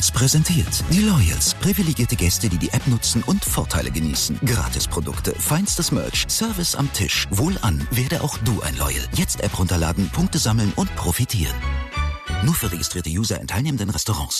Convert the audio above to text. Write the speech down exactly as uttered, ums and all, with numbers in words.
Stolz präsentiert. Die Loyals. Privilegierte Gäste, die die App nutzen und Vorteile genießen. Gratisprodukte, feinstes Merch, Service am Tisch. Wohlan, werde auch du ein Loyal. Jetzt App runterladen, Punkte sammeln und profitieren. Nur für registrierte User in teilnehmenden Restaurants.